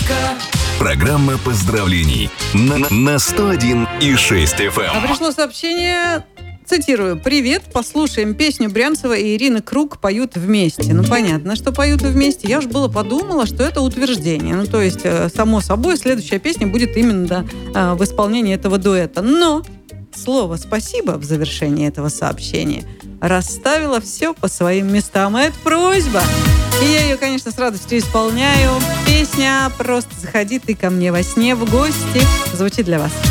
Программа поздравлений на 101,6 FM. Пришло сообщение, цитирую: «Привет, послушаем песню Брянцева и Ирины Круг поют вместе». Ну, понятно, что поют вместе. Я уж было подумала, что это утверждение. Ну, то есть, само собой, следующая песня будет именно в исполнении этого дуэта. Но слово «спасибо» в завершении этого сообщения расставило все по своим местам. А это просьба. И я ее, конечно, с радостью исполняю. Песня «Просто заходи ты ко мне во сне в гости» звучит для вас.